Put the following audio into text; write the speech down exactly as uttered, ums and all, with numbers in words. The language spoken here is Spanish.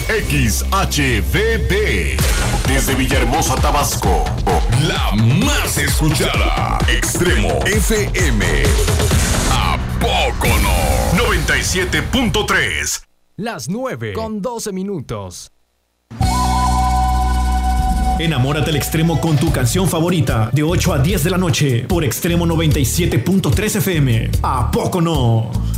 X H V B. Desde Villahermosa, Tabasco, la más escuchada. Extremo F M. ¿A poco no? noventa y siete punto tres. Las nueve con doce minutos. Enamórate al extremo con tu canción favorita de ocho a diez de la noche por Extremo noventa y siete punto tres F M. ¿A poco no?